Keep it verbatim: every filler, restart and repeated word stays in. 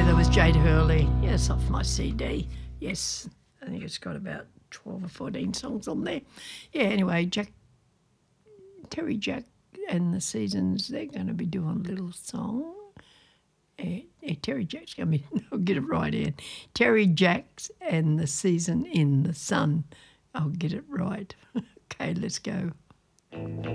That was Jade Hurley. Yes, off my C D. Yes, I think it's got about twelve or fourteen songs on there. Yeah, anyway, Jack, Terry Jack and the Seasons, they're going to be doing a little song. Uh, uh, Terry Jack's going to be, I'll get it right in. Terry Jacks and the Season in the Sun. I'll get it right. Okay, let's go.